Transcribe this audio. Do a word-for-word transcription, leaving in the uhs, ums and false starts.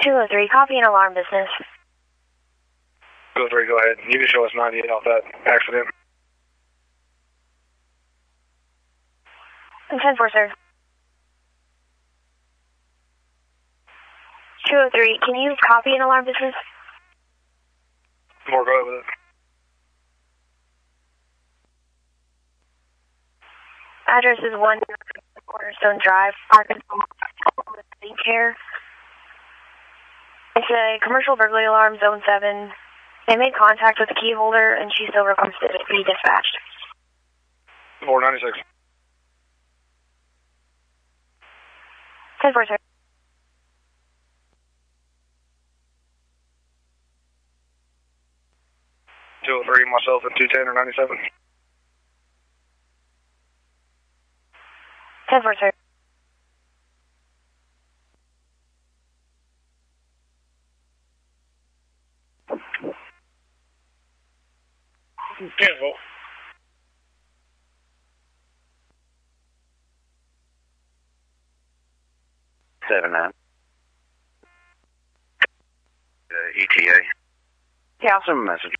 two oh three, copy and alarm business. two oh three, go ahead. You can show us ninety-eight off that accident. ten four, sir. two oh three, can you copy and alarm business? More, go ahead with it. Address is one Cornerstone Drive, Arkansas. Care. It's a commercial burglary alarm, zone seven. They made contact with the key holder, and she still requested it be dispatched. four ninety-six. ten four, sir. two oh three, myself at two ten or ninety-seven. ten four, sir. Cancel. seven nine. Uh, E T A. Yeah, I'll send a message.